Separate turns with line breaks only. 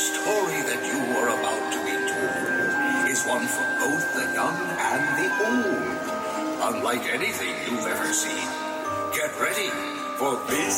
story that you are about to be told is one for both the young and the old. Unlike anything you've ever seen. Get ready for this